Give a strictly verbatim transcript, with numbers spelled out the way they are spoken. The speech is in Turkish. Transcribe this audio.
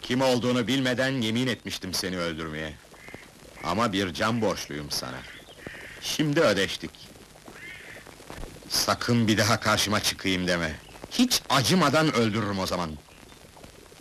Kim olduğunu bilmeden yemin etmiştim seni öldürmeye. Ama bir can borçluyum sana. Şimdi ödeştik. Sakın bir daha karşıma çıkayım deme. Hiç acımadan öldürürüm o zaman.